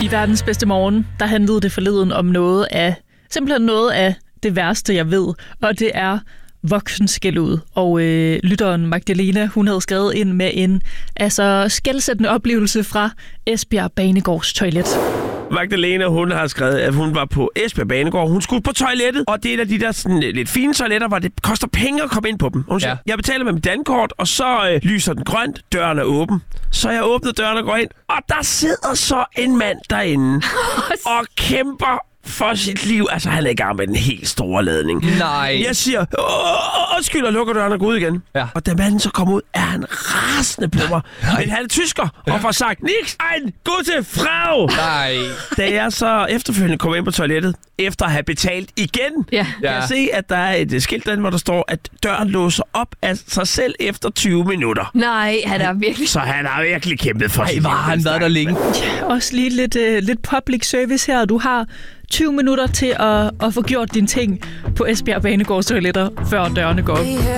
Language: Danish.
I Verdens Bedste Morgen, der handlede det forleden om simpelthen noget af det værste, jeg ved, og det er voksenskældud. Og lytteren Magdalena, hun havde skrevet ind med en skelsættende oplevelse fra Esbjerg Banegårds toilet. Magdalena, hun har skrevet, at hun var på Esbjerg Banegård. Hun skulle på toilettet, og det er et af de der sådan, lidt fine toiletter, hvor det koster penge at komme ind på dem. Hun siger, jeg betaler med mit dankort, og så lyser den grønt, døren er åben. Så jeg åbner døren og går ind, og der sidder så en mand derinde og kæmper for sit liv. Altså, han er i gang med den helt store ladning. Nej. Jeg siger, undskyld, og lukker døren og går ud igen. Ja. Og da manden så kommer ud, er han rasende på mig. Men han er tysker, og får sagt, Nix, ein gute Frau. Nej. Da jeg så efterfølgende kommer ind på toilettet, efter at have betalt igen, kan jeg se, at der er et skilt derinde, hvor der står, at døren låser op af sig selv efter 20 minutter. Nej, han er virkelig... Så han har virkelig kæmpet for sit liv. Har han været der længe? Ja, også lige lidt public service her. Du har 20 minutter til at få gjort dine ting på Esbjerg Banegårds toiletter, før dørene går op.